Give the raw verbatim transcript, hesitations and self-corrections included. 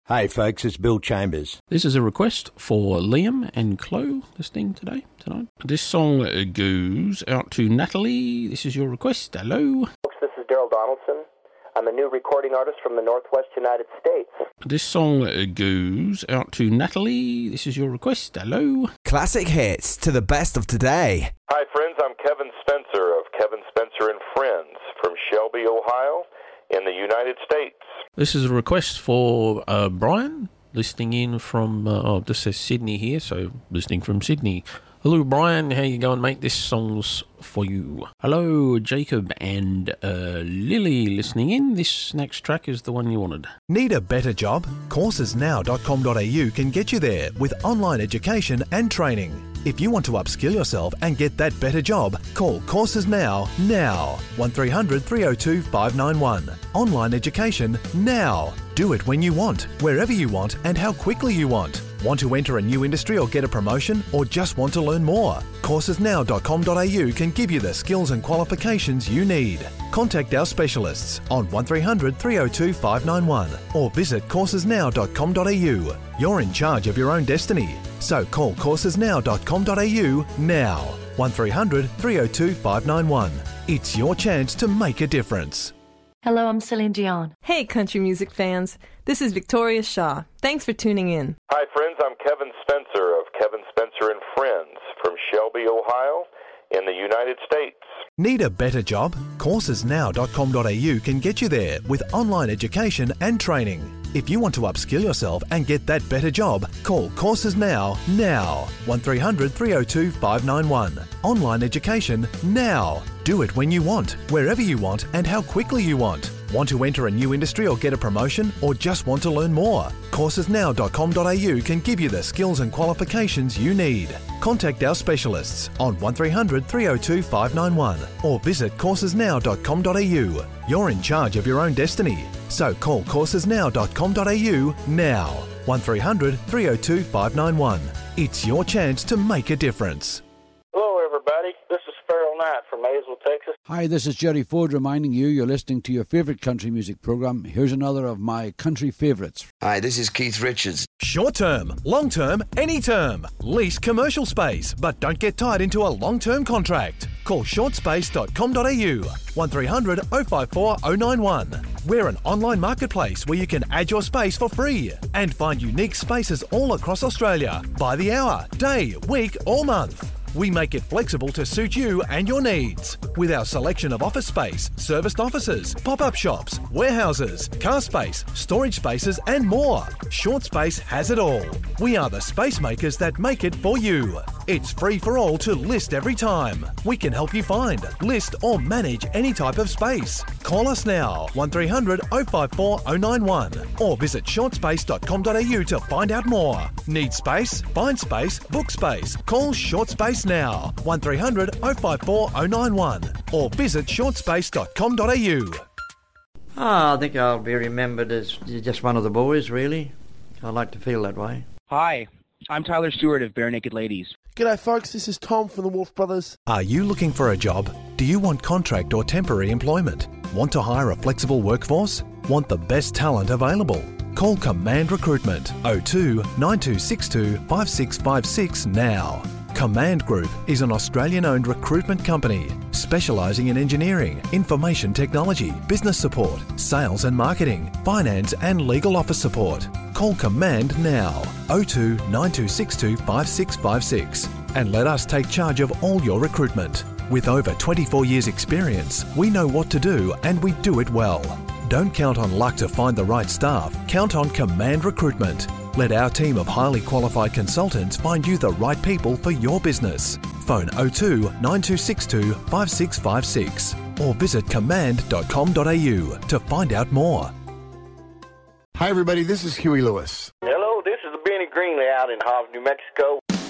Hey folks, it's Bill Chambers. This is a request for Liam and Chloe listening today, tonight. This song goes out to Natalie. This is your request. Hello. Folks, this is Daryl Donaldson. I'm a new recording artist from the Northwest United States. This song goes out to Natalie. This is your request. Hello. Classic hits to the best of today. Hi friends, I'm Kevin Spencer of Kevin Spencer and Friends from Shelby, Ohio, in the United States. This is a request for uh, Brian, listening in from, uh, oh, this says Sydney here, so listening from Sydney. Hello, Brian. How you going, mate? This song's for you. Hello, Jacob and uh, Lily listening in. This next track is the one you wanted. Need a better job? courses now dot com dot a u can get you there with online education and training. If you want to upskill yourself and get that better job, call Courses Now, now. one three hundred, three oh two, five nine one. Online education now. Do it when you want, wherever you want, and how quickly you want. Want to enter a new industry or get a promotion, or just want to learn more? courses now dot com dot a u can give you the skills and qualifications you need. Contact our specialists on one three hundred, three oh two, five nine one or visit courses now dot com dot a u. You're in charge of your own destiny, so call courses now dot com dot a u now. one three hundred, three oh two, five nine one. It's your chance to make a difference. Hello, I'm Celine Dion. Hey, country music fans. This is Victoria Shaw. Thanks for tuning in. Hi friends, I'm Kevin Spencer of Kevin Spencer and Friends from Shelby, Ohio, in the United States. Need a better job? courses now dot com dot a u can get you there with online education and training. If you want to upskill yourself and get that better job, call Courses Now, now. one three hundred, three oh two, five nine one. Online education now. Do it when you want, wherever you want, and how quickly you want. Want to enter a new industry or get a promotion, or just want to learn more? courses now dot com dot a u can give you the skills and qualifications you need. Contact our specialists on one three hundred, three oh two, five nine one or visit courses now dot com dot a u. You're in charge of your own destiny, so call courses now dot com dot a u now. one three hundred, three oh two, five nine one. It's your chance to make a difference. Hello, everybody. This is Farrell Knight from Maysville, Texas. Hi, this is Jerry Ford reminding you you're listening to your favourite country music program. Here's another of my country favourites. Hi, this is Keith Richards. Short term, long term, any term. Lease commercial space, but don't get tied into a long term contract. Call short space dot com dot a u, one three hundred, oh five four, oh nine one. We're an online marketplace where you can add your space for free and find unique spaces all across Australia by the hour, day, week or month. We make it flexible to suit you and your needs. With our selection of office space, serviced offices, pop-up shops, warehouses, car space, storage spaces and more. Short Space has it all. We are the space makers that make it for you. It's free for all to list every time. We can help you find, list or manage any type of space. Call us now, one three hundred, oh five four, oh nine one or visit short space dot com dot a u to find out more. Need space? Find space, book space. Call Short Space now, one three hundred, oh five four, oh nine one or visit short space dot com dot a u. Ah, I think I'll be remembered as just one of the boys, really. I like to feel that way. Hi, I'm Tyler Stewart of Bare Naked Ladies. G'day folks, this is Tom from the Wolf Brothers. Are you looking for a job? Do you want contract or temporary employment? Want to hire a flexible workforce? Want the best talent available? Call Command Recruitment oh two, nine two six two, five six five six now. Command Group is an Australian-owned recruitment company specialising in engineering, information technology, business support, sales and marketing, finance and legal office support. Call Command now, oh two, nine two six two, five six five six and let us take charge of all your recruitment. With over twenty-four years experience, we know what to do and we do it well. Don't count on luck to find the right staff, count on Command Recruitment. Let our team of highly qualified consultants find you the right people for your business. Phone oh two, nine two six two, five six five six or visit command dot com dot a u to find out more. Hi everybody, this is Huey Lewis. Hello, this is Benny Greenley out in Hobbs, New Mexico.